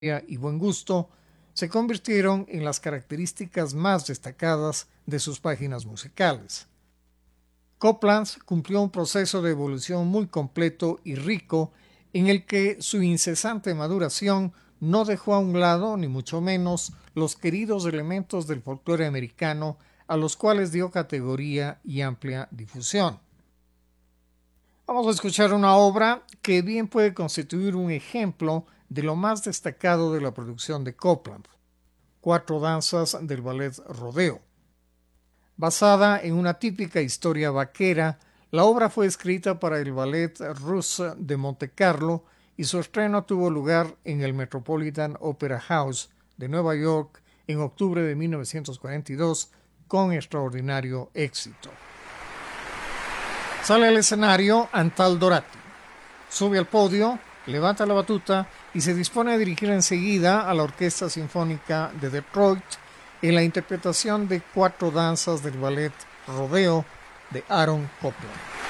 y buen gusto se convirtieron en las características más destacadas de sus páginas musicales. Copland cumplió un proceso de evolución muy completo y rico en el que su incesante maduración no dejó a un lado, ni mucho menos, los queridos elementos del folclore americano a los cuales dio categoría y amplia difusión. Vamos a escuchar una obra que bien puede constituir un ejemplo de lo más destacado de la producción de Copland, Cuatro danzas del ballet Rodeo. Basada en una típica historia vaquera, la obra fue escrita para el Ballet Russe de Montecarlo y su estreno tuvo lugar en el Metropolitan Opera House de Nueva York en octubre de 1942 con extraordinario éxito. Sale al escenario Antal Dorati. Sube al podio, levanta la batuta y se dispone a dirigir enseguida a la Orquesta Sinfónica de Detroit en la interpretación de Cuatro danzas del ballet Rodeo de Aaron Copland.